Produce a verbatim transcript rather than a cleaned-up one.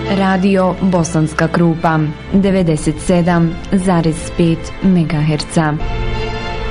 Radio Bosanska Krupa devedeset sedam zarez pet megaherca.